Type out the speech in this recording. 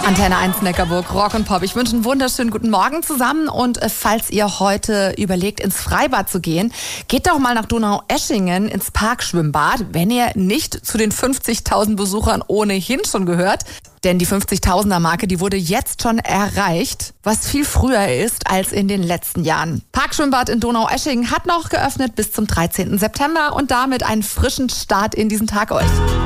Antenne 1 Neckarburg, Rock und Pop. Ich wünsche einen wunderschönen guten Morgen zusammen und falls ihr heute überlegt, ins Freibad zu gehen, geht doch mal nach Donaueschingen ins Parkschwimmbad, wenn ihr nicht zu den 50.000 Besuchern ohnehin schon gehört. Denn die 50.000er Marke, die wurde jetzt schon erreicht, was viel früher ist als in den letzten Jahren. Parkschwimmbad in Donaueschingen hat noch geöffnet bis zum 13. September und damit einen frischen Start in diesen Tag euch.